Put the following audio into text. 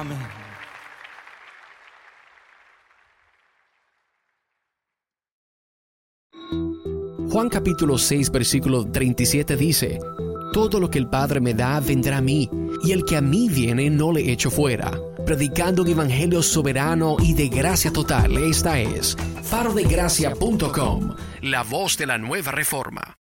Amén. Juan capítulo 6, versículo 37 dice: Todo lo que el Padre me da vendrá a mí, y el que a mí viene no le echo fuera. Predicando un evangelio soberano y de gracia total, esta es farodegracia.com, la voz de la nueva reforma.